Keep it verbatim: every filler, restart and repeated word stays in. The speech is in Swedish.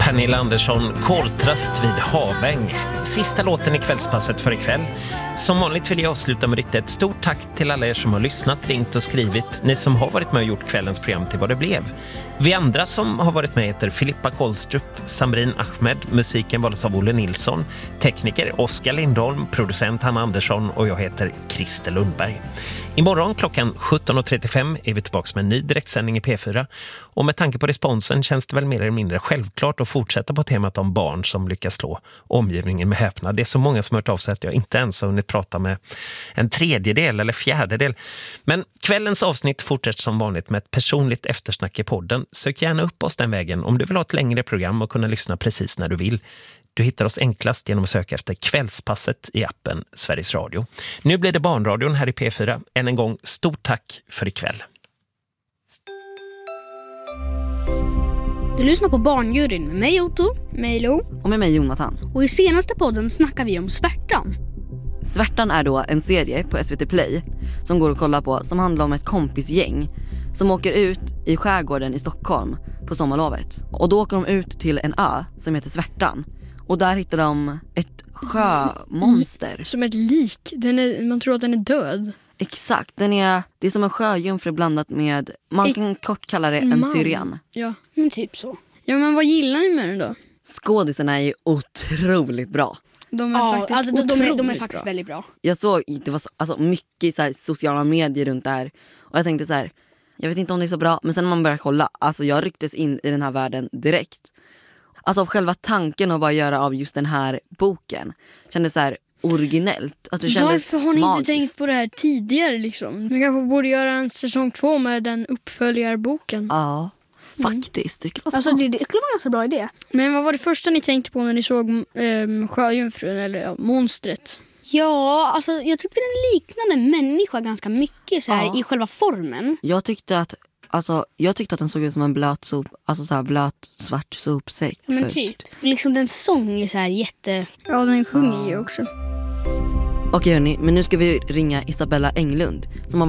Pernilla Andersson, Koltrast vid Haväng. Sista låten i kvällspasset för ikväll. Som vanligt vill jag avsluta med riktigt ett stort tack till alla er som har lyssnat, ringt och skrivit. Ni som har varit med och gjort kvällens program till vad det blev. Vi andra som har varit med heter Filippa Kolstrup, Samrin Ahmed, musiken valdes av Olle Nilsson, tekniker Oskar Lindholm, producent Hanna Andersson och jag heter Christer Lundberg. Imorgon klockan sjutton och trettiofem är vi tillbaka med en ny direktsändning i P fyra. Och med tanke på responsen känns det väl mer eller mindre självklart att fortsätta på temat om barn som lyckas slå omgivningen med häpnad. Det är så många som har hört av sig att jag inte ens har hunnit prata med en tredjedel eller fjärdedel. Men kvällens avsnitt fortsätter som vanligt med ett personligt eftersnack i podden. Sök gärna upp oss den vägen om du vill ha ett längre program och kunna lyssna precis när du vill. Du hittar oss enklast genom att söka efter Kvällspasset i appen Sveriges Radio. Nu blir det Barnradion här i P fyra. Än en gång, stort tack för ikväll. Du lyssnar på Barnjuryn med mig Otto, mig Lo och med mig Jonathan. Och i senaste podden snackar vi om Svärtan. Svärtan är då en serie på S V T Play som går att kolla på, som handlar om ett kompisgäng som åker ut i skärgården i Stockholm på sommarlovet. Och då åker de ut till en ö som heter Svärtan. Och där hittar de ett sjömonster. Som ett lik. Den är, man tror att den är död. Exakt. Den är, det är som en sjöjungfru blandat med, man kan kort kalla det en man. syren. Ja, men typ så. Ja, men vad gillar ni med den då? Skådisarna är ju otroligt bra. De är ja, faktiskt alltså, de, de, är, de är bra. faktiskt väldigt bra. Jag såg, det var så, alltså, mycket så här, sociala medier runt där. Och jag tänkte så här, jag vet inte om det är så bra. Men sen när man börjar kolla, alltså jag rycktes in i den här världen direkt. Alltså av själva tanken att bara göra av just den här boken kändes så här originellt. Att det kändes Varför har ni magiskt. inte tänkt på det här tidigare liksom? Man kanske borde göra en säsong två med den uppföljarboken. Ja, faktiskt. Det skulle vara, alltså, det, det skulle vara en ganska bra idé. Men vad var det första ni tänkte på när ni såg eh, sjöjungfrun eller ja, monstret? Ja, alltså jag tyckte den liknade en människa ganska mycket så här, Ja. i själva formen. Jag tyckte att Alltså, jag tyckte att den såg ut som en blöt sop, alltså så här blöt svart sopsäck Men först. typ. Liksom den sång är så här jätte... Ja, den sjunger ju också. Okej hörni, men nu ska vi ringa Isabella Englund som har